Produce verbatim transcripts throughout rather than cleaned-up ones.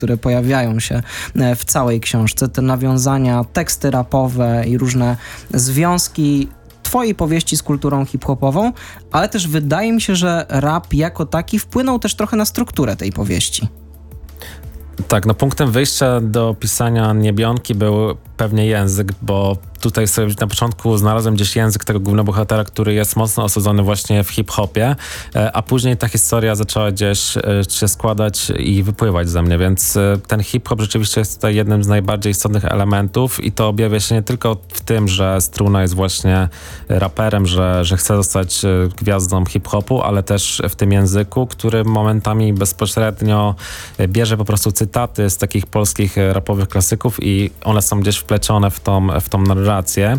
które pojawiają się w całej książce, te nawiązania, teksty rapowe i różne związki twojej powieści z kulturą hip-hopową, ale też wydaje mi się, że rap jako taki wpłynął też trochę na strukturę tej powieści. Tak, no punktem wyjścia do pisania Niebionki był pewnie język, bo tutaj sobie na początku znalazłem gdzieś język tego głównego bohatera, który jest mocno osadzony właśnie w hip-hopie, a później ta historia zaczęła gdzieś się składać i wypływać ze mnie, więc ten hip-hop rzeczywiście jest tutaj jednym z najbardziej istotnych elementów i to objawia się nie tylko w tym, że Struna jest właśnie raperem, że, że chce zostać gwiazdą hip-hopu, ale też w tym języku, który momentami bezpośrednio bierze po prostu cytaty z takich polskich rapowych klasyków i one są gdzieś wplecione w tą, w tą narrację.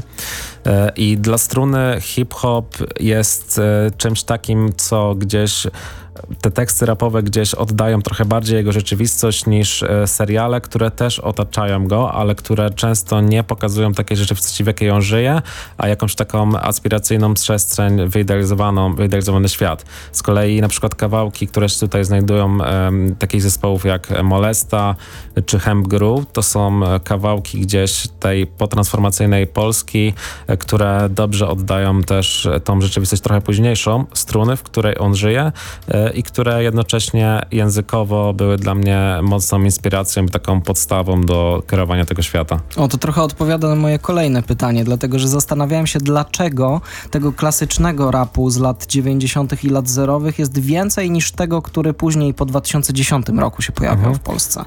I dla Struny hip-hop jest czymś takim, co gdzieś te teksty rapowe gdzieś oddają trochę bardziej jego rzeczywistość niż seriale, które też otaczają go, ale które często nie pokazują takiej rzeczywistości, w jakiej on żyje, a jakąś taką aspiracyjną przestrzeń, wyidealizowaną, wyidealizowany świat. Z kolei na przykład kawałki, które się tutaj znajdują um, takich zespołów jak Molesta czy Hemp Gru, to są kawałki gdzieś tej potransformacyjnej Polski, które dobrze oddają też tą rzeczywistość trochę późniejszą, Struny, w której on żyje, i które jednocześnie językowo były dla mnie mocną inspiracją i taką podstawą do kierowania tego świata. O, to trochę odpowiada na moje kolejne pytanie, dlatego że zastanawiałem się, dlaczego tego klasycznego rapu z lat dziewięćdziesiątych i lat zerowych jest więcej niż tego, który później po dwa tysiące dziesiątym roku się pojawiał mhm. w Polsce.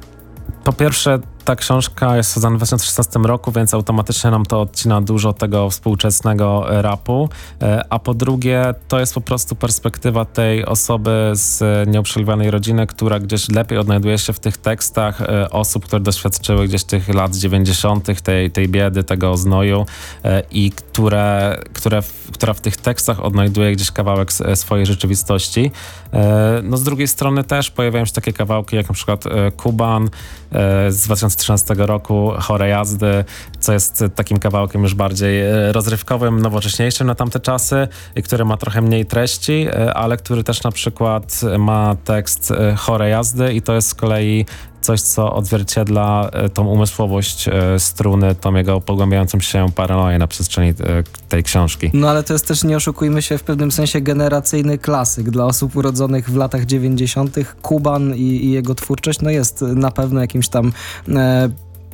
Po pierwsze, ta książka jest w dwa tysiące szesnastym roku, więc automatycznie nam to odcina dużo tego współczesnego rapu, a po drugie to jest po prostu perspektywa tej osoby z nieuprzywilejowanej rodziny, która gdzieś lepiej odnajduje się w tych tekstach osób, które doświadczyły gdzieś tych lat dziewięćdziesiątych, tej, tej biedy, tego znoju i które, które, która w tych tekstach odnajduje gdzieś kawałek swojej rzeczywistości. No z drugiej strony też pojawiają się takie kawałki jak na przykład Kuban z dwa tysiące trzynastego roku, Chore jazdy, co jest takim kawałkiem już bardziej rozrywkowym, nowocześniejszym na tamte czasy, który ma trochę mniej treści, ale który też na przykład ma tekst Chore jazdy i to jest z kolei coś, co odzwierciedla tą umysłowość Struny, tą jego pogłębiającą się paranoję na przestrzeni tej książki. No ale to jest też, nie oszukujmy się, w pewnym sensie generacyjny klasyk dla osób urodzonych w latach dziewięćdziesiątych. Kuban i, i jego twórczość no jest na pewno jakimś tam e,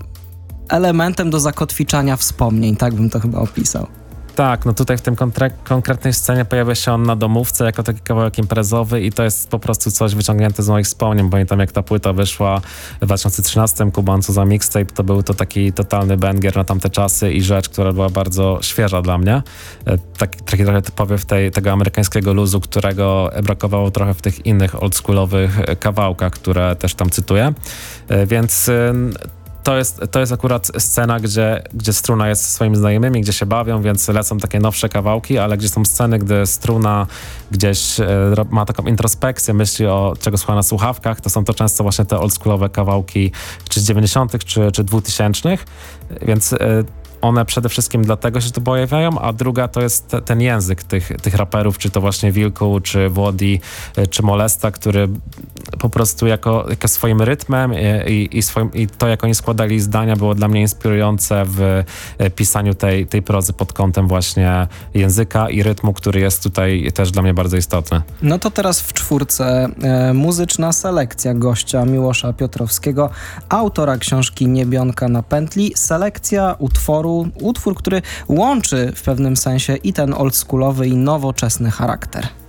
elementem do zakotwiczania wspomnień, tak bym to chyba opisał. Tak, no tutaj w tym kontre- konkretnej scenie pojawia się on na domówce jako taki kawałek imprezowy i to jest po prostu coś wyciągnięte z moich wspomnień. Pamiętam, jak ta płyta wyszła w dwa tysiące trzynastym, Kuban co za mixtape, to był to taki totalny banger na tamte czasy i rzecz, która była bardzo świeża dla mnie. Taki, taki trochę typowy w tej, tego amerykańskiego luzu, którego brakowało trochę w tych innych oldschoolowych kawałkach, które też tam cytuję. Więc To jest, to jest akurat scena, gdzie, gdzie Struna jest ze swoimi znajomymi, gdzie się bawią, więc lecą takie nowsze kawałki, ale gdzie są sceny, gdy Struna gdzieś e, ma taką introspekcję, myśli o czego słucha na słuchawkach, to są to często właśnie te oldschoolowe kawałki czy z dziewięćdziesiątych czy, czy dwutysięcznych, więc e, one przede wszystkim dlatego się tu pojawiają, a druga to jest te, ten język tych, tych raperów, czy to właśnie Wilku, czy Włodi, czy Molesta, który po prostu jako, jako swoim rytmem i, i, swoim, i to, jak oni składali zdania, było dla mnie inspirujące w pisaniu tej, tej prozy pod kątem właśnie języka i rytmu, który jest tutaj też dla mnie bardzo istotny. No to teraz w czwórce e, muzyczna selekcja gościa Miłosza Piotrowskiego, autora książki Niebionka na pętli. Selekcja utworu, utwór, który łączy w pewnym sensie i ten oldschoolowy i nowoczesny charakter.